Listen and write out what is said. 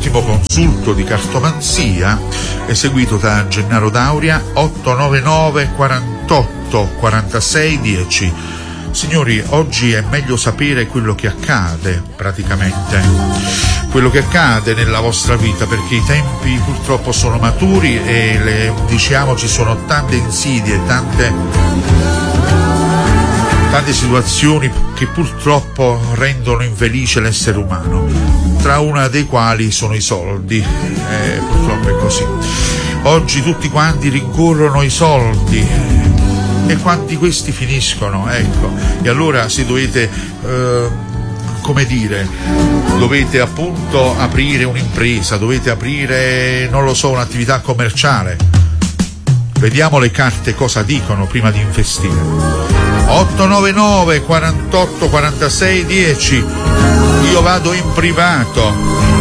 ultimo consulto di cartomanzia eseguito da Gennaro Dauria, 899 48 46 10. Signori, oggi è meglio sapere quello che accade, praticamente, quello che accade nella vostra vita, perché i tempi purtroppo sono maturi e diciamo ci sono tante insidie, tante situazioni che purtroppo rendono infelice l'essere umano, tra una dei quali sono i soldi, purtroppo è così. Oggi tutti quanti rincorrono i soldi, e quanti questi finiscono, ecco, e allora se dovete dovete appunto aprire un'impresa, dovete aprire, non lo so, un'attività commerciale, vediamo le carte cosa dicono prima di investire. 899 48 46 10. Io vado in privato.